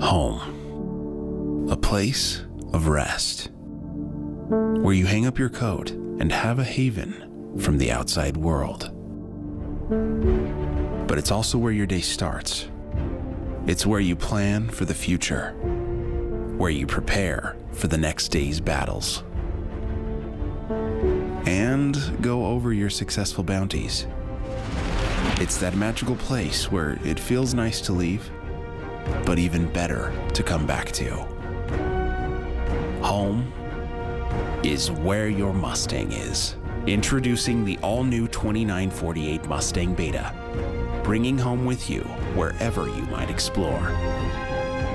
Home. A place of rest, where you hang up your coat and have a haven from the outside world. But it's also where your day starts. It's where you plan for the future, where you prepare for the next day's battles, and go over your successful bounties. It's that magical place where it feels nice to leave, but even better to come back to. Home is where your Mustang is. Introducing the all-new 2948 Mustang Beta, bringing home with you wherever you might explore.